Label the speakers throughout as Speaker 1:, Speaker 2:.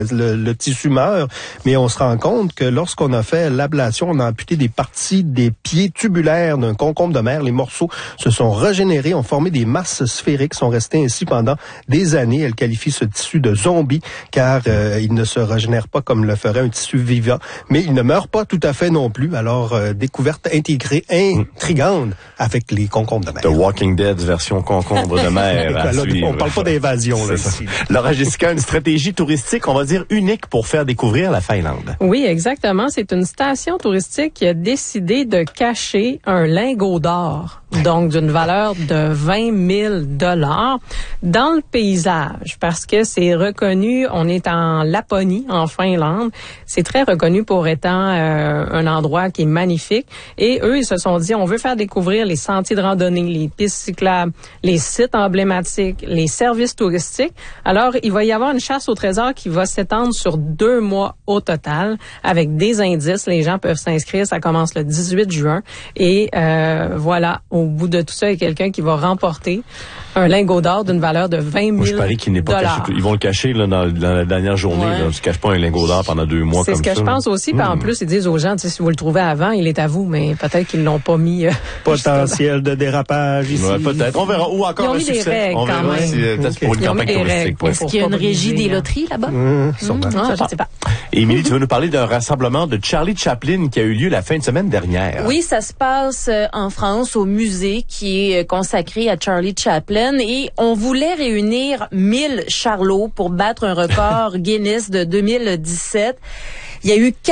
Speaker 1: Le tissu meurt, mais on se rend compte que lorsqu'on a fait l'ablation, on a amputé des parties des pieds tubulaires d'un concombre de mer. Les morceaux se sont régénérés, ont formé des masses sphériques, sont restés ainsi pendant des années. Elle qualifie ce tissu de zombie car il ne se régénère pas comme le ferait un tissu vivant, mais il ne meurt pas tout à fait non plus. Alors, découverte intrigante avec les concombres de mer.
Speaker 2: The Walking Dead version concombre de mer à suivre.
Speaker 1: On parle pas d'invasion là ici.
Speaker 2: Laura Jessica, une stratégie touristique, on va dire unique pour faire découvrir la Finlande.
Speaker 3: Oui, exactement. C'est une station touristique qui a décidé de cacher un lingot d'or, donc d'une valeur de 20 000 $ dans le paysage, parce que c'est reconnu, on est en Laponie, en Finlande, c'est très reconnu pour étant un endroit qui est magnifique, et eux, ils se sont dit, on veut faire découvrir les sentiers de randonnée, les pistes cyclables, les sites emblématiques, les services touristiques. Alors, il va y avoir une chasse au trésor qui va s'étendre sur 2 mois au total, avec des indices. Les gens peuvent s'inscrire. Ça commence le 18 juin. Et voilà, au bout de tout ça, il y a quelqu'un qui va remporter un lingot d'or d'une valeur de 20 000 $.
Speaker 2: Je parie qu'il n'est pas caché. Ils vont le cacher là, dans la dernière journée. Ouais. Là. Tu ne caches pas un lingot d'or pendant 2 mois comme ça.
Speaker 3: C'est ce que je pense aussi. En plus, ils disent aux gens, si vous le trouvez avant, il est à vous. Mais peut-être qu'ils l'ont pas mis.
Speaker 1: Potentiel de dérapage ici.
Speaker 2: Ouais, peut-être. On verra. Ou encore un succès.
Speaker 3: Règles,
Speaker 2: on verra si peut-être pour une campagne touristique.
Speaker 4: Est-ce qu'il y a une régie des loteries là-bas?
Speaker 3: Ça, je sais pas.
Speaker 2: Émilie, tu veux nous parler d'un rassemblement de Charlie Chaplin qui a eu lieu la fin de semaine dernière.
Speaker 4: Oui, ça se passe en France au musée qui est consacré à Charlie Chaplin et on voulait réunir 1000 charlots pour battre un record Guinness de 2017. Il y a eu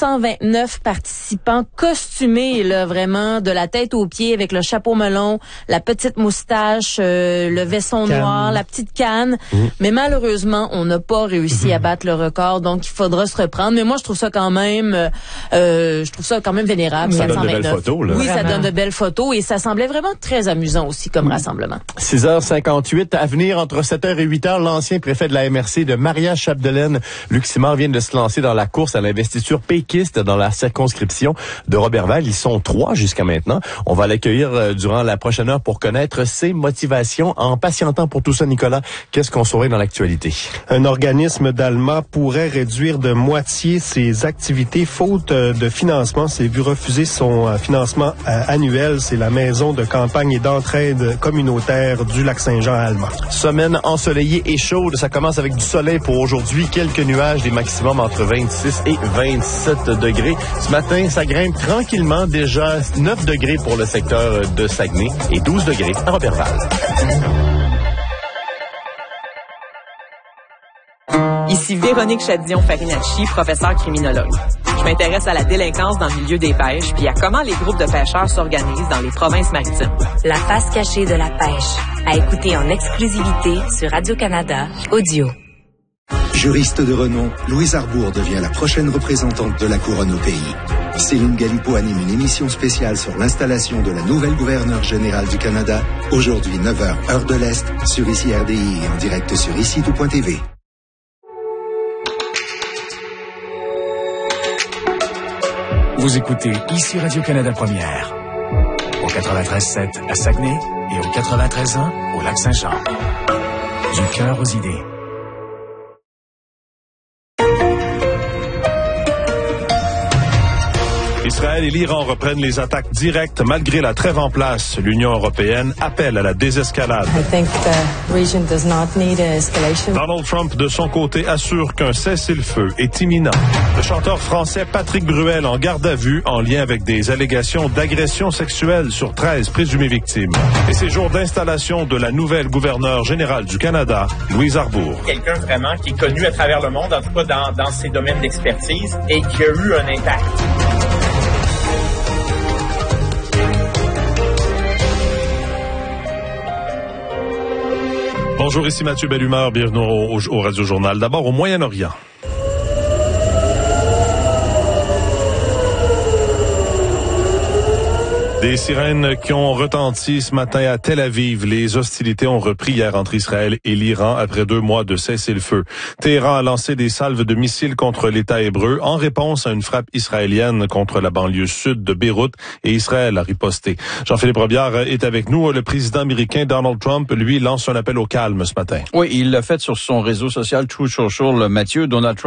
Speaker 4: 429 participants costumés, là, vraiment, de la tête aux pieds, avec le chapeau melon, la petite moustache, le veston noir, la petite canne. Mais malheureusement, on n'a pas réussi à battre le record, donc il faudra se reprendre. Mais moi, je trouve ça quand même, vénérable.
Speaker 2: Ça donne de belles photos, là.
Speaker 4: Oui, ça donne de belles photos et ça semblait vraiment très amusant aussi comme rassemblement.
Speaker 2: 6h58, à venir entre 7h et 8h, l'ancien préfet de la MRC de Maria-Chapdelaine, Luc Simard, vient de se lancer dans la course à l'investiture péquiste dans la circonscription de Roberval. Ils sont 3 jusqu'à maintenant. On va l'accueillir durant la prochaine heure pour connaître ses motivations. En patientant pour tout ça, Nicolas, qu'est-ce qu'on saurait dans l'actualité?
Speaker 1: Un organisme d'Alma pourrait réduire de moitié ses activités faute de financement. C'est vu refuser son financement annuel. C'est la maison de campagne et d'entraide communautaire du Lac-Saint-Jean à Alma.
Speaker 2: Semaine ensoleillée et chaude. Ça commence avec du soleil pour aujourd'hui. Quelques nuages, des maximums entre 26 et 27 degrés. Ce matin, ça grimpe tranquillement. Déjà 9 degrés pour le secteur de Saguenay et 12 degrés à Roberval.
Speaker 5: Ici Véronique Chadillon-Farinacci, professeure criminologue. Je m'intéresse à la délinquance dans le milieu des pêches puis à comment les groupes de pêcheurs s'organisent dans les provinces maritimes.
Speaker 6: La face cachée de la pêche, à écouter en exclusivité sur Radio-Canada Audio.
Speaker 7: Juriste de renom, Louise Arbour devient la prochaine représentante de la couronne au pays. Céline Galipo anime une émission spéciale sur l'installation de la nouvelle gouverneure générale du Canada, aujourd'hui 9h, heure de l'Est, sur ICI RDI et en direct sur ICI.tv.
Speaker 8: Vous écoutez ici Radio-Canada Première, au 93.7 à Saguenay et au 93.1 au Lac-Saint-Jean. Du cœur aux idées.
Speaker 9: Israël et l'Iran reprennent les attaques directes malgré la trêve en place. L'Union européenne appelle à la désescalade. Donald Trump, de son côté, assure qu'un cessez-le-feu est imminent. Le chanteur français Patrick Bruel en garde à vue en lien avec des allégations d'agression sexuelle sur 13 présumées victimes. Et ces jours d'installation de la nouvelle gouverneure générale du Canada, Louise Arbour.
Speaker 10: Quelqu'un vraiment qui est connu à travers le monde, en tout cas dans ses domaines d'expertise, et qui a eu un impact.
Speaker 9: Bonjour, ici Mathieu Bellumeur, bienvenue au Radio Journal. D'abord au Moyen-Orient. Des sirènes qui ont retenti ce matin à Tel Aviv. Les hostilités ont repris hier entre Israël et l'Iran après 2 mois de cessez-le-feu. Téhéran a lancé des salves de missiles contre l'État hébreu en réponse à une frappe israélienne contre la banlieue sud de Beyrouth et Israël a riposté. Jean-Philippe Robillard est avec nous. Le président américain Donald Trump, lui, lance un appel au calme ce matin.
Speaker 11: Oui, il l'a fait sur son réseau social Truth Social, Mathieu. Donald Trump